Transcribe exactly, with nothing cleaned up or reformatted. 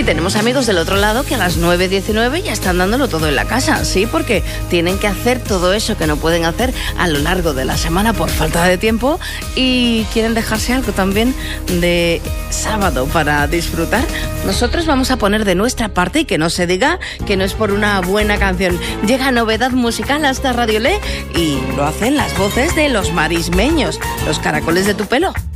tenemos amigos del otro lado que a las nueve diecinueve ya están dándolo todo en la casa, sí, porque tienen que hacer todo eso que no pueden hacer a lo largo de la semana por falta de tiempo y quieren dejarse algo también de sábado para disfrutar. Nosotros vamos a poner de nuestra parte y que no se diga que no es por una buena canción. Llega novedad musical hasta Radio Le y lo hacen las voces de los marismeños, los caracoles de tu pelo.